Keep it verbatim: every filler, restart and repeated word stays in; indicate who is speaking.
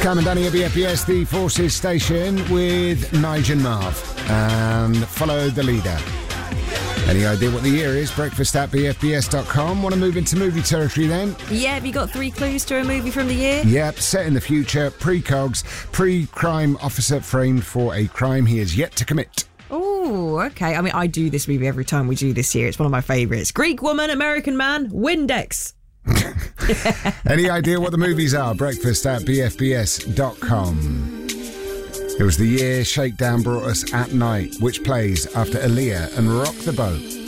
Speaker 1: Cam and Danny at B F B S, the Forces station, with Nigel and Marv. And follow the leader. Any idea what the year is? Breakfast at b f b s dot com. Want to move into movie territory then?
Speaker 2: Yeah, have you got three clues to a movie from the year?
Speaker 1: Yep, set in the future, pre-cogs, pre-crime officer framed for a crime he is yet to commit.
Speaker 2: Oh, okay. I mean, I do this movie every time we do this year. It's one of my favourites. Greek woman, American man, Windex.
Speaker 1: Any idea what the movies are? Breakfast at b f b s dot com. It was the year Shakedown brought us At Night, which plays after Aaliyah and Rock the Boat.